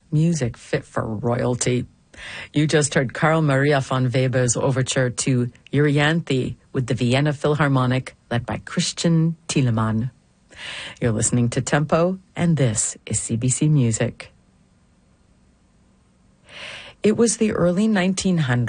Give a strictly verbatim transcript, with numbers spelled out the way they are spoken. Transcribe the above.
music fit for royalty. You just heard Carl Maria von Weber's overture to Euryanthe with the Vienna Philharmonic, led by Christian Thielemann. You're listening to Tempo, and this is C B C Music. It was the early nineteen hundreds.